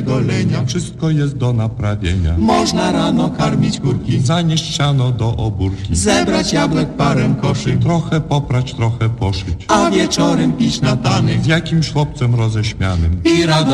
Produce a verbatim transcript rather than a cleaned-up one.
golenia. Wszystko jest do naprawienia. Można rano karmić kurki, Zanieść siano do obórki. zebrać jabłek parę koszy, Trochę poprać, trochę poszyć. a wieczorem pić na tany Z jakimś chłopcem roześmianym. i radość.